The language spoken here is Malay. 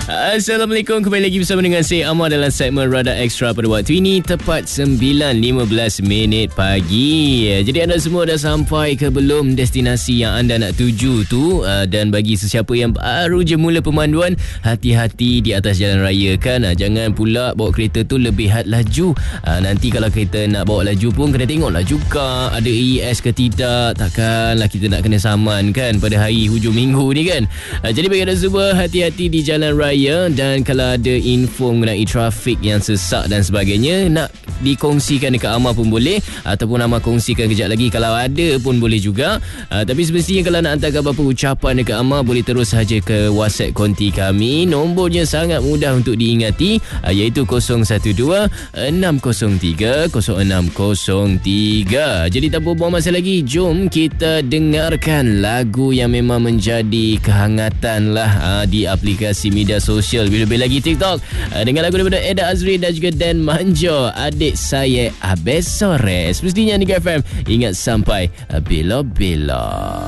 Assalamualaikum, kembali lagi bersama dengan saya Amar dalam segmen Radar Extra pada waktu ini tepat 9.15 pagi. Jadi anda semua dah sampai ke belum destinasi yang anda nak tuju tu? Dan bagi sesiapa yang baru je mula pemanduan, hati-hati di atas jalan raya kan. Jangan pula bawa kereta tu lebihan laju. Nanti kalau kita nak bawa laju pun kena tengoklah juga ada AES ke tidak. Takkanlah kita nak kena saman kan pada hari hujung minggu ni kan. Jadi bagi anda semua, hati-hati di jalan raya, dan kalau ada info mengenai trafik yang sesak dan sebagainya nak dikongsikan dekat Amar pun boleh, ataupun Amar kongsikan kejap lagi kalau ada pun boleh juga. Tapi semestinya kalau nak hantar apa-apa ucapan dekat Amar, boleh terus saja ke WhatsApp konti kami. Nombornya sangat mudah untuk diingati, iaitu 012-603-0603. Jadi tanpa buang masa lagi, jom kita dengarkan lagu yang memang menjadi kehangatan lah di aplikasi media sosial, lebih-lebih lagi TikTok, dengan lagu daripada Eda Azri dan juga Dan Manjo, Adik Saya Abes Sores. Mestinya ni FM, ingat sampai bila-bila.